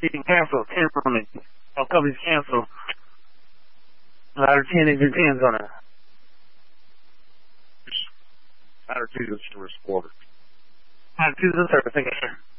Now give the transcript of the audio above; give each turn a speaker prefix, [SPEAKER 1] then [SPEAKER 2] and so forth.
[SPEAKER 1] You can cancel 10 on it. All companies cancel. Out of 10, it depends on it.
[SPEAKER 2] Out of 2 is the service quarter.
[SPEAKER 1] Out of 2 is the service, I guess.